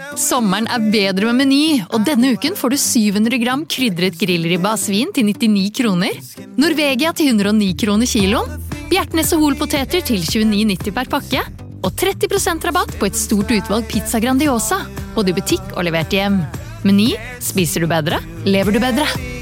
Sommeren bedre med Meny, og denne uken får du 700 gram krydret grillribba av svin til 99 kroner, Norvegia til 109 kroner kiloen, Bjertnæs og Hol-poteter til 29,90 per pakke, og 30% rabatt på et stort utvalg pizza Grandiosa, både i butikk og levert hjem. Meny, spiser du bedre, lever du bedre.